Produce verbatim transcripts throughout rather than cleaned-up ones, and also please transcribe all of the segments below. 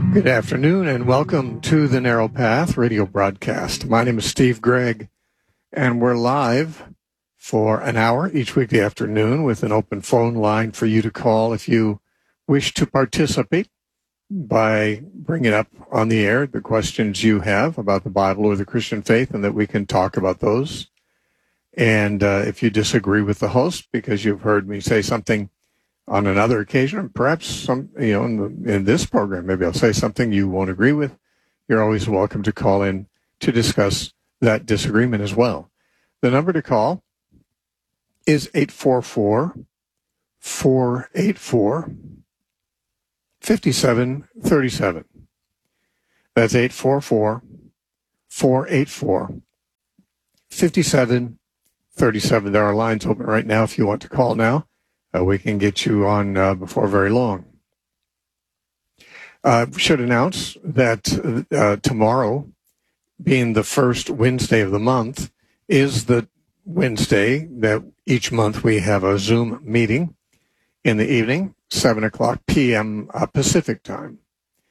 Good afternoon and welcome to the Narrow Path radio broadcast. My name is Steve Gregg and we're live for an hour each weekday afternoon with an open phone line for you to call if you wish to participate by bringing up on the air the questions you have about the Bible or the Christian faith, and that we can talk about those. And uh, if you disagree with the host because you've heard me say something on another occasion, perhaps some, you know, in, the, in this program, maybe I'll say something you won't agree with, you're always welcome to call in to discuss that disagreement as well. The number to call is eight four four, four eight four, five seven three seven. That's eight four four, four eight four, five seven three seven. There are lines open right now if you want to call now. Uh, we can get you on uh, before very long. I uh, should announce that uh, tomorrow, being the first Wednesday of the month, is the Wednesday that each month we have a Zoom meeting in the evening, seven o'clock p.m. Uh, Pacific time.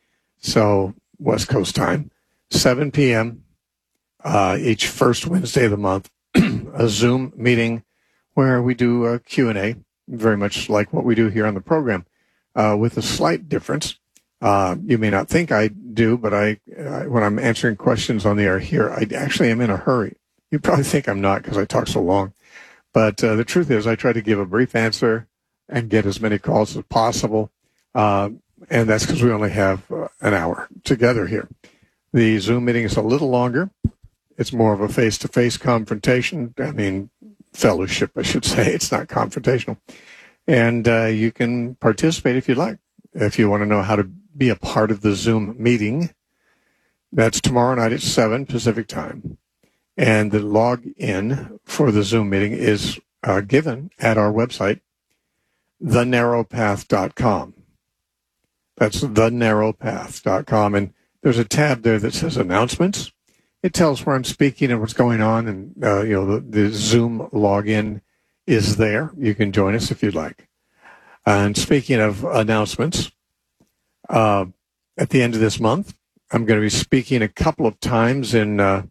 So West Coast time, seven p.m. Uh, each first Wednesday of the month, a Zoom meeting where we do a Q and A. Very much like what we do here on the program, uh, with a slight difference. Uh, you may not think I do, but I, I, when I'm answering questions on the air here, I actually am in a hurry. You probably think I'm not because I talk so long. But uh, the truth is I try to give a brief answer and get as many calls as possible. Uh, and that's because we only have uh, an hour together here. The Zoom meeting is a little longer. It's more of a face-to-face confrontation. I mean, fellowship, I should say. It's not confrontational. And uh, you can participate if you'd like. If you want to know how to be a part of the Zoom meeting, that's tomorrow night at seven Pacific time. And the login for the Zoom meeting is uh, given at our website, the narrow path dot com. That's the narrow path dot com. And there's a tab there that says announcements. It tells where I'm speaking and what's going on, and uh, you know the, the Zoom login is there. You can join us if you'd like. And speaking of announcements, uh, at the end of this month, I'm going to be speaking a couple of times in uh,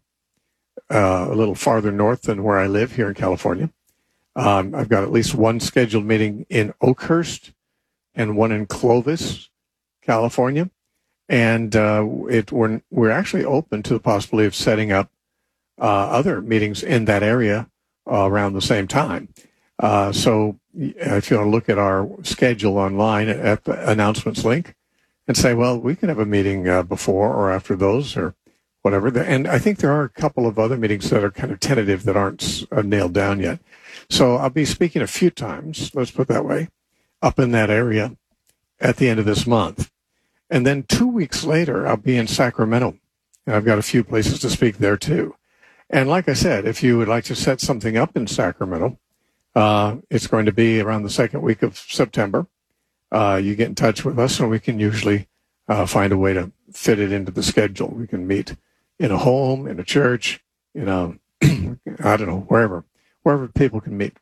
uh, a little farther north than where I live here in California. Um, I've got at least one scheduled meeting in Oakhurst and one in Clovis, California. And uh, it, we're, we're actually open to the possibility of setting up uh, other meetings in that area uh, around the same time. Uh, so if you want to look at our schedule online at the announcements link and say, well, we can have a meeting uh, before or after those or whatever. And I think there are a couple of other meetings that are kind of tentative that aren't uh, nailed down yet. So I'll be speaking a few times, let's put it that way, up in that area at the end of this month. And then two weeks later, I'll be in Sacramento, and I've got a few places to speak there too. And like I said, if you would like to set something up in Sacramento, uh, it's going to be around the second week of September. Uh, you get in touch with us, and we can usually uh, find a way to fit it into the schedule. We can meet in a home, in a church, in a, I don't know, wherever, wherever people can meet.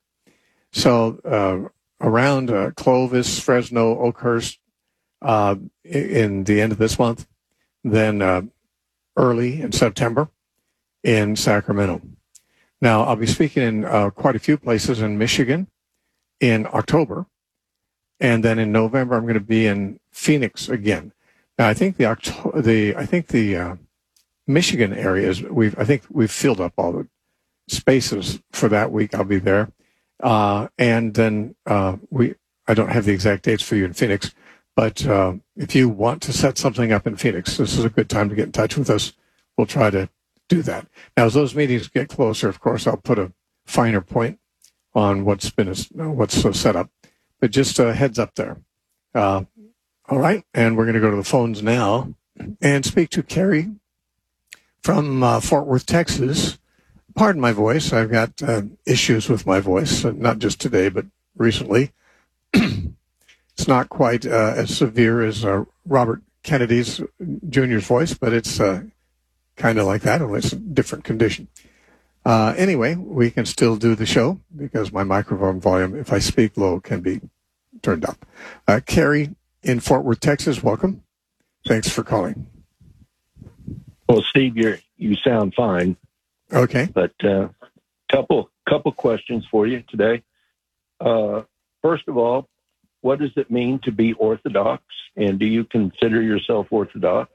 So uh, around uh, Clovis, Fresno, Oakhurst, Uh, in the end of this month, then uh, early in September in Sacramento. Now, I'll be speaking in uh, quite a few places in Michigan in October, and then in November I'm going to be in Phoenix again. Now, I think the Octo- the I think the uh, Michigan area is we've I think we've filled up all the spaces for that week. I'll be there, uh, and then uh, we I don't have the exact dates for you in Phoenix. But uh, if you want to set something up in Phoenix, this is a good time to get in touch with us. We'll try to do that. Now, as those meetings get closer, of course, I'll put a finer point on what's been what's set up. But just a heads up there. Uh, all right, and we're going to go to the phones now and speak to Carrie from uh, Fort Worth, Texas. Pardon my voice. I've got uh, issues with my voice, not just today, but recently. It's not quite uh, as severe as uh, Robert Kennedy's Junior's voice, but it's uh, kind of like that, only it's a different condition. Uh, anyway, we can still do the show because my microphone volume, if I speak low, can be turned up. Uh, Carrie in Fort Worth, Texas, welcome. Thanks for calling. Well, Steve, you're, you sound fine. Okay. But uh, couple couple questions for you today. Uh, first of all, what does it mean to be Orthodox, and do you consider yourself Orthodox?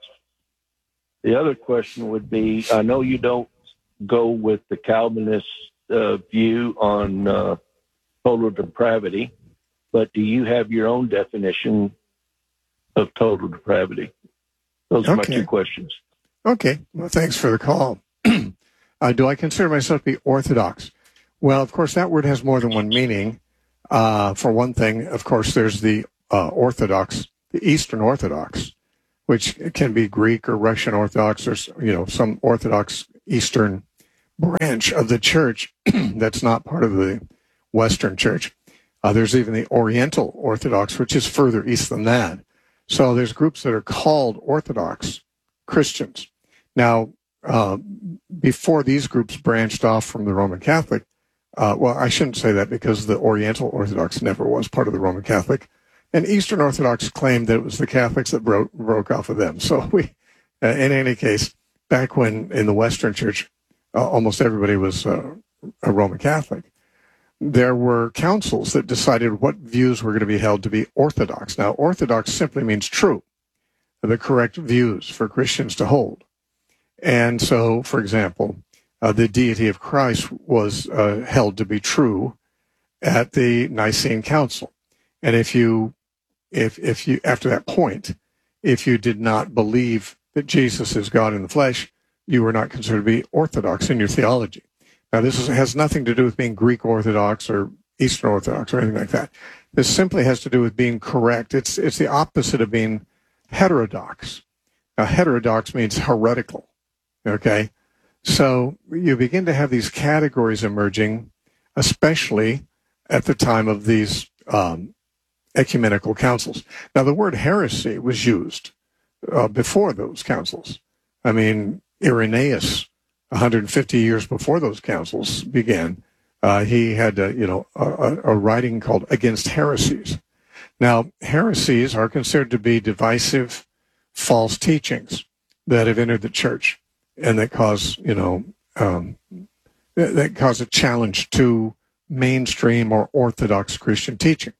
The other question would be, I know you don't go with the Calvinist uh, view on uh, total depravity, but do you have your own definition of total depravity? Those are Okay. my two questions. Okay. Well, thanks for the call. uh, do I consider myself to be Orthodox? Well, of course, that word has more than one meaning. Uh, for one thing, of course, there's the uh, Orthodox, the Eastern Orthodox, which can be Greek or Russian Orthodox, or you know, some Orthodox Eastern branch of the church that's not part of the Western Church. Uh, there's even the Oriental Orthodox, which is further east than that. So there's groups that are called Orthodox Christians. Now, uh, before these groups branched off from the Roman Catholic, uh, well, I shouldn't say that because the Oriental Orthodox never was part of the Roman Catholic. And Eastern Orthodox claimed that it was the Catholics that broke, broke off of them. So we, uh, in any case, back when in the Western Church, uh, almost everybody was uh, a Roman Catholic, there were councils that decided what views were going to be held to be orthodox. Now, orthodox simply means true, the correct views for Christians to hold. And so, for example, uh, the deity of Christ was uh, held to be true at the Nicene Council. And if you, if if you, after that point, if you did not believe that Jesus is God in the flesh, you were not considered to be orthodox in your theology. Now, this is, has nothing to do with being Greek Orthodox or Eastern Orthodox or anything like that. This simply has to do with being correct. It's it's the opposite of being heterodox. Now, heterodox means heretical, okay? So you begin to have these categories emerging, especially at the time of these um, ecumenical councils. Now, the word heresy was used uh, before those councils. I mean, Irenaeus, one hundred fifty years before those councils began, uh, he had, uh, you know, a, a writing called Against Heresies. Now, heresies are considered to be divisive, false teachings that have entered the church and that cause, you know, um, that, that cause a challenge to mainstream or orthodox Christian teaching.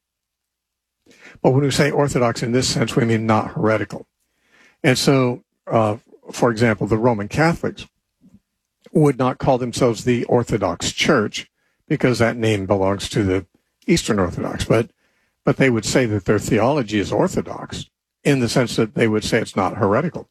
But when we say orthodox in this sense, we mean not heretical. And so, uh, for example, the Roman Catholics would not call themselves the Orthodox Church because that name belongs to the Eastern Orthodox, but but they would say that their theology is orthodox in the sense that they would say it's not heretical.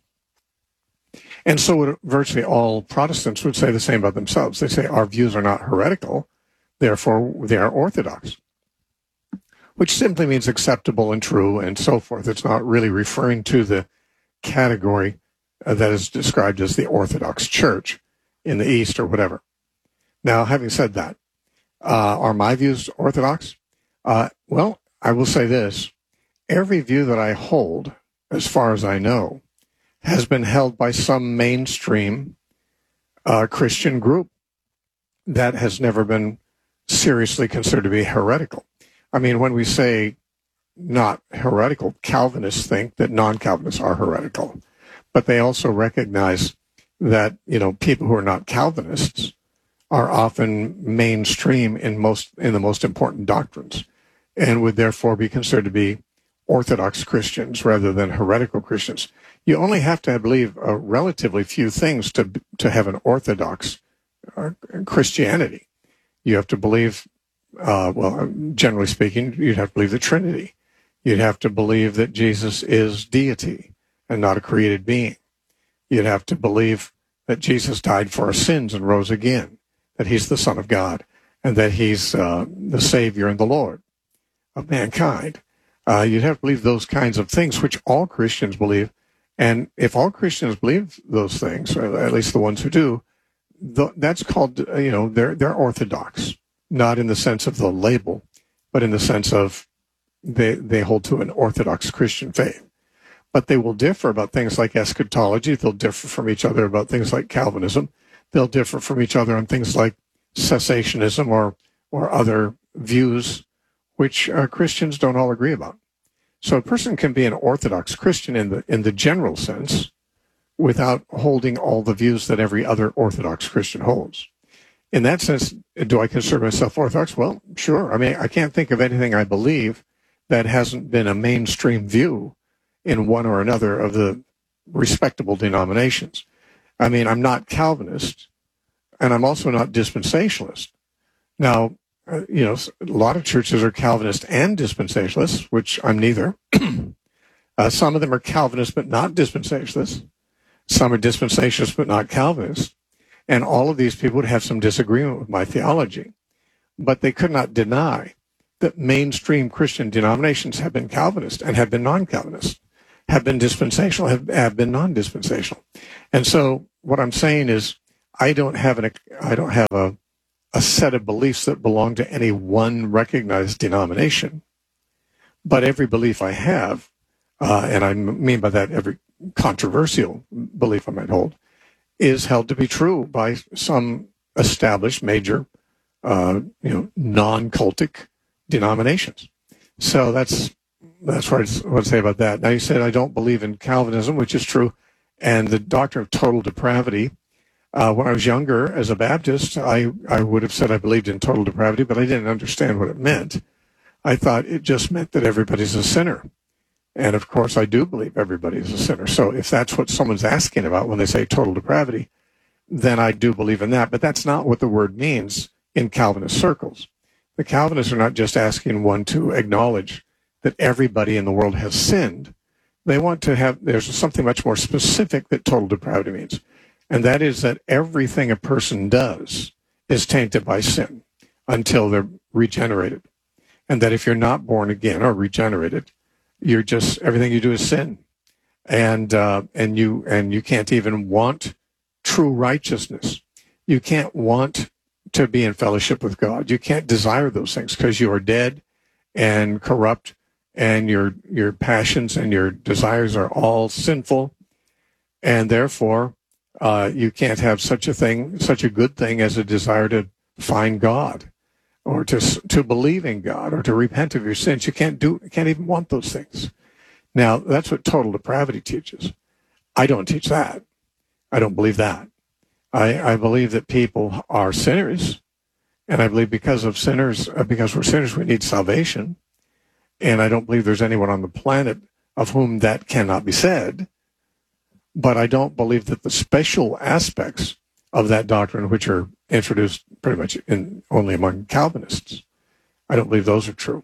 And so would virtually all Protestants would say the same about themselves. They say our views are not heretical, therefore they are orthodox, which simply means acceptable and true and so forth. It's not really referring to the category uh, that is described as the Orthodox Church in the East or whatever. Now, having said that, uh, are my views orthodox? Uh, well, I will say this. Every view that I hold, as far as I know, has been held by some mainstream uh, Christian group that has never been seriously considered to be heretical. I mean, when we say not heretical, Calvinists think that non-Calvinists are heretical, but they also recognize that, you know, people who are not Calvinists are often mainstream in most in the most important doctrines and would therefore be considered to be Orthodox Christians rather than heretical Christians. You only have to believe a relatively few things to to have an Orthodox uh, Christianity. You have to believe, uh, well, generally speaking, you'd have to believe the Trinity. You'd have to believe that Jesus is deity and not a created being. You'd have to believe that Jesus died for our sins and rose again, that he's the Son of God, and that he's uh, the Savior and the Lord of mankind. Uh, you'd have to believe those kinds of things, which all Christians believe. And if all Christians believe those things, or at least the ones who do, th- that's called, you know, they're, they're orthodox, not in the sense of the label, but in the sense of they, they hold to an Orthodox Christian faith. But they will differ about things like eschatology. They'll differ from each other about things like Calvinism. They'll differ from each other on things like cessationism or or other views which uh, Christians don't all agree about. So a person can be an Orthodox Christian in the in the general sense without holding all the views that every other Orthodox Christian holds. In that sense, do I consider myself Orthodox? Well, sure. I mean, I can't think of anything I believe that hasn't been a mainstream view in one or another of the respectable denominations. I mean, I'm not Calvinist, and I'm also not dispensationalist. Now, uh, you know, a lot of churches are Calvinist and dispensationalists, which I'm neither. uh, some of them are Calvinist but not dispensationalists. Some are dispensationalists but not Calvinists. And all of these people would have some disagreement with my theology. But they could not deny that mainstream Christian denominations have been Calvinist and have been non-Calvinist, have been dispensational, have, have been non-dispensational. And so what I'm saying is I don't have an I don't have a, a set of beliefs that belong to any one recognized denomination. But every belief I have, uh, and I mean by that every controversial belief I might hold, is held to be true by some established major, uh, you know, non-cultic denominations. So that's that's what I want to say about that. Now, you said I don't believe in Calvinism, which is true, and the doctrine of total depravity. Uh, when I was younger, as a Baptist, I, I would have said I believed in total depravity, but I didn't understand what it meant. I thought it just meant that everybody's a sinner. And of course, I do believe everybody is a sinner. So if that's what someone's asking about when they say total depravity, then I do believe in that. But that's not what the word means in Calvinist circles. The Calvinists are not just asking one to acknowledge that everybody in the world has sinned. They want to have, there's something much more specific that total depravity means. And that is that everything a person does is tainted by sin until they're regenerated. And that if you're not born again or regenerated, you're just, everything you do is sin. And, uh, and you, and you can't even want true righteousness. You can't want to be in fellowship with God. You can't desire those things because you are dead and corrupt, and your, your passions and your desires are all sinful. And therefore, uh, you can't have such a thing, such a good thing as a desire to find God, or to to believe in God, or to repent of your sins. You can't do, can't even want those things. Now, that's what total depravity teaches. I don't teach that. I don't believe that. I, I believe that people are sinners, and I believe because of sinners, because we're sinners, we need salvation. And I don't believe there's anyone on the planet of whom that cannot be said. But I don't believe that the special aspects of that doctrine, which are introduced pretty much in only among Calvinists, I don't believe those are true.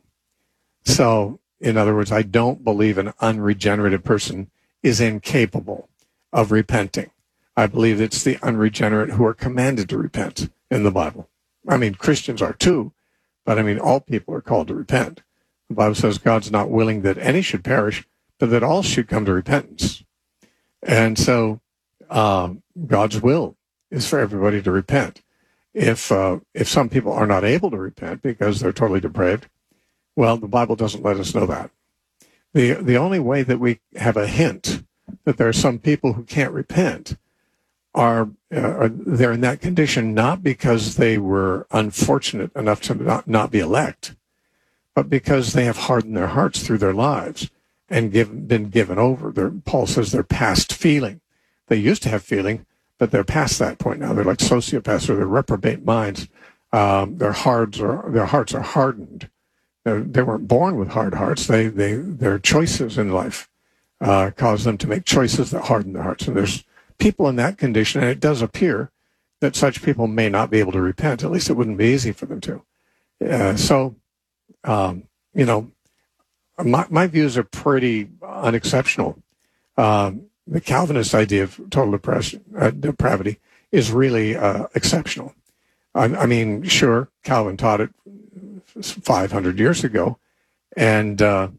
So, in other words, I don't believe an unregenerated person is incapable of repenting. I believe it's the unregenerate who are commanded to repent in the Bible. I mean, Christians are too, but I mean, all people are called to repent. The Bible says God's not willing that any should perish, but that all should come to repentance. And so um, God's will is for everybody to repent. If uh, if some people are not able to repent because they're totally depraved, well, the Bible doesn't let us know that. The the only way that we have a hint that there are some people who can't repent are, uh, are they're in that condition not because they were unfortunate enough to not, not be elect, but because they have hardened their hearts through their lives and give, been given over. They're, Paul says they're past feeling. They used to have feeling, but they're past that point now. They're like sociopaths, or they're reprobate minds. Um, their hearts are their hearts are hardened. They're, they weren't born with hard hearts. They they their choices in life uh, cause them to make choices that harden their hearts. And there's people in that condition, and it does appear that such people may not be able to repent. At least it wouldn't be easy for them to. Uh, so, um, you know. My, my views are pretty unexceptional. Um, the Calvinist idea of total depression, uh, depravity is really uh, exceptional. I, I mean, sure, Calvin taught it five hundred years ago, and uh,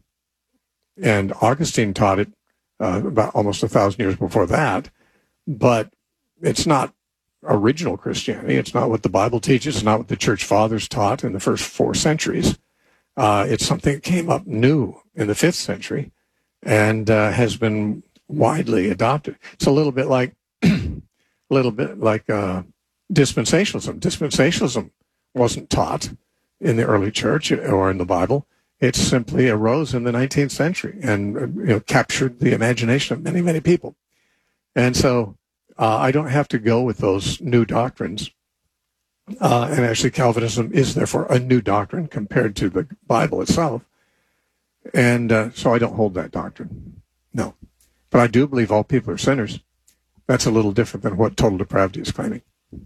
and Augustine taught it uh, about almost a thousand years before that. But it's not original Christianity. It's not what the Bible teaches. It's not what the church fathers taught in the first four centuries. Uh, it's something that came up new in the fifth century and uh, has been widely adopted. It's a little bit like, a little bit like uh, dispensationalism. Dispensationalism wasn't taught in the early church or in the Bible. It simply arose in the nineteenth century and uh, you know, captured the imagination of many, many people. And so uh, I don't have to go with those new doctrines. Uh, and actually, Calvinism is therefore a new doctrine compared to the Bible itself. And uh, so I don't hold that doctrine. No. But I do believe all people are sinners. That's a little different than what total depravity is claiming.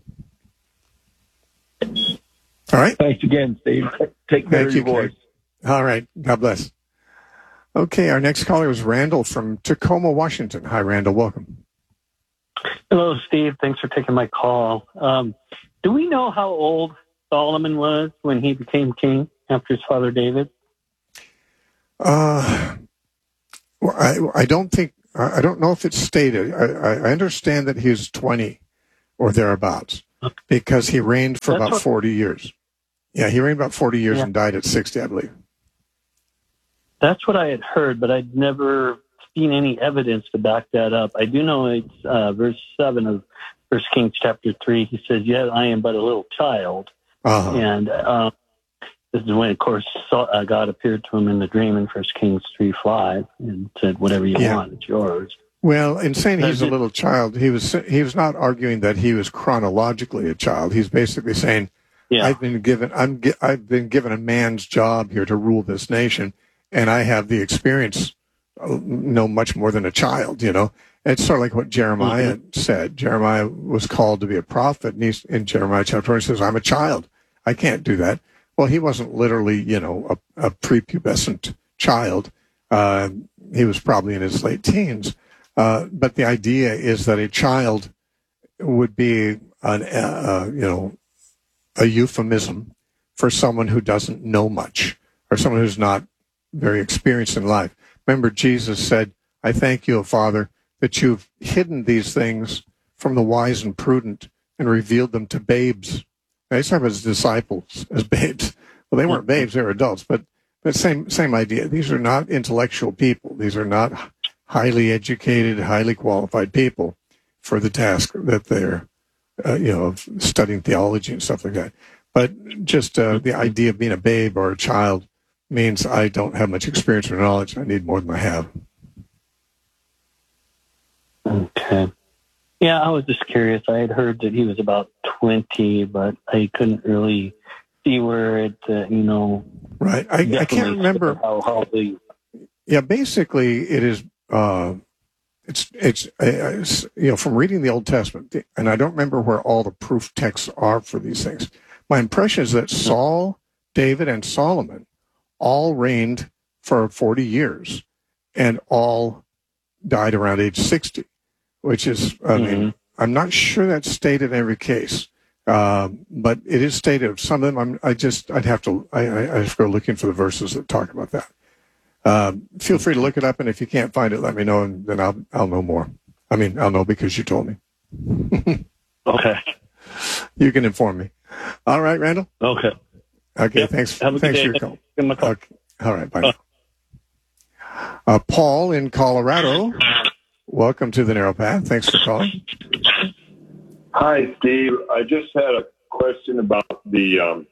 All right. Thanks again, Steve. Take care Thank of you, your voice. Clay. All right. God bless. Okay, our next caller is Randall from Tacoma, Washington. Hi, Randall. Welcome. Hello, Steve. Thanks for taking my call. Um, do we know how old Solomon was when he became king after his father David? Uh, well, I, I don't think, I don't know if it's stated. I, I understand that he was twenty or thereabouts because he reigned for That's about what, forty years. Yeah, he reigned about forty years yeah. and died at sixty, I believe. That's what I had heard, but I'd never seen any evidence to back that up. I do know it's uh, verse seven of First Kings chapter three. He says, "Yet I am but a little child," Uh-huh. and uh, this is when, of course, uh, God appeared to him in the dream in First Kings three five and said, "Whatever you Yeah. want, it's yours." Well, in saying he's a it, little child, he was he was not arguing that he was chronologically a child. He's basically saying, yeah. "I've been given I'm I've been given a man's job here to rule this nation, and I have the experience, no much more than a child." You know, it's sort of like what Jeremiah mm-hmm. said. Jeremiah was called to be a prophet, and he's in Jeremiah chapter twenty, he says, "I'm a child. I can't do that." Well, he wasn't literally, you know, a, a prepubescent child. Uh, he was probably in his late teens. Uh, but the idea is that a child would be an, uh, you know, a euphemism for someone who doesn't know much or someone who's not very experienced in life. Remember, Jesus said, "I thank you, O Father, that you've hidden these things from the wise and prudent and revealed them to babes." Now, he's talking about his disciples as babes. Well, they weren't babes, they were adults, but but same same idea. These are not intellectual people. These are not highly educated, highly qualified people for the task that they're, uh, you know, of studying theology and stuff like that. But just uh, the idea of being a babe or a child means I don't have much experience or knowledge. I need more than I have. Okay. Yeah, I was just curious. I had heard that he was about twenty, but I couldn't really see where it, uh, you know. Right. I, I can't remember. How, how the... Yeah, basically it is, uh, it's, it's, uh, it's, you know, from reading the Old Testament, and I don't remember where all the proof texts are for these things. My impression is that Saul, David, and Solomon all reigned for forty years and all died around age sixty. Which is, I mean, mm-hmm. I'm not sure that's stated in every case, um, but it is stated of some of them. I'm, I just, I'd have to, I, I have to go looking for the verses that talk about that. Um, feel free to look it up, and if you can't find it, let me know, and then I'll, I'll know more. I mean, I'll know because you told me. Okay. You can inform me. All right, Randall. Okay. Okay. Yep. Thanks. Have a thanks good for day. your call. Okay. All right. Bye. Now. Uh, Paul in Colorado. Welcome to the Narrow Path. Thanks for calling. Hi, Steve. I just had a question about the um,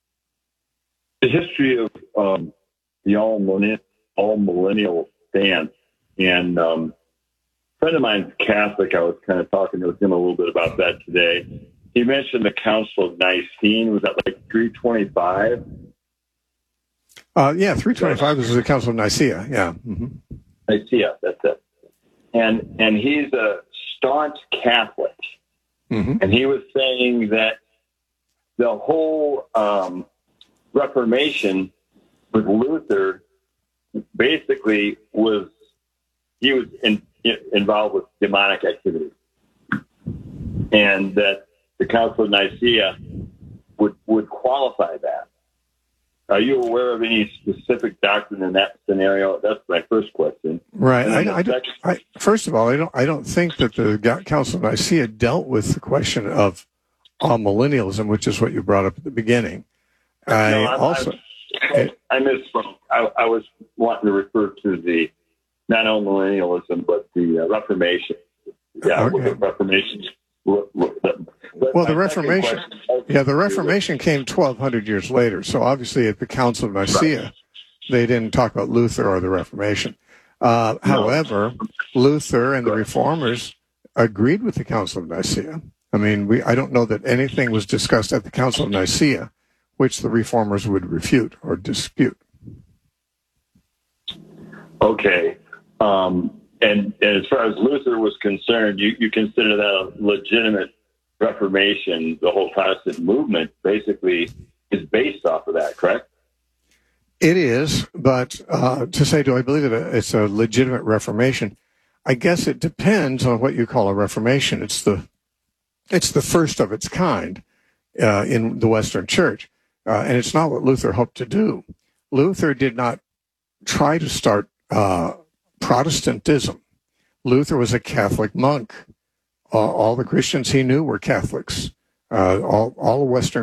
the history of um, the all millennial, all millennial stance. And um, a friend of mine's Catholic. I was kind of talking with him a little bit about that today. He mentioned the Council of Nicene. Was that like three twenty-five? Uh, yeah, three twenty-five is the Council of Nicaea. Yeah. Mm-hmm. Nicaea, that's it. And and he's a staunch Catholic, mm-hmm. and he was saying that the whole um, Reformation with Luther basically was he was in, in, involved with demonic activity, and that the Council of Nicaea would would qualify that. Are you aware of any specific doctrine in that scenario? That's my first question. Right. I, I don't, I, first of all, I don't. I don't think that the Council of Nicaea dealt with the question of amillennialism, which is what you brought up at the beginning. I no, I'm, also, I'm, it, I misspoke. I, I was wanting to refer to the not amillennialism, but the uh, Reformation. Yeah, okay. the Reformation. But well, the Reformation, yeah, the Reformation came twelve hundred years later. So obviously at the Council of Nicaea, right. They didn't talk about Luther or the Reformation. Uh, No. However, Luther and the Reformers agreed with the Council of Nicaea. I mean, we I don't know that anything was discussed at the Council of Nicaea which the Reformers would refute or dispute. Okay. Um, and, and as far as Luther was concerned, you, you consider that a legitimate Reformation. The whole Protestant movement basically is based off of that, correct? It is, but uh, to say, do I believe that it's a legitimate Reformation? I guess it depends on what you call a Reformation. It's the it's the first of its kind uh, in the Western Church, uh, and it's not what Luther hoped to do. Luther did not try to start uh, Protestantism. Luther was a Catholic monk. Uh, all the Christians he knew were Catholics. Uh, all all Western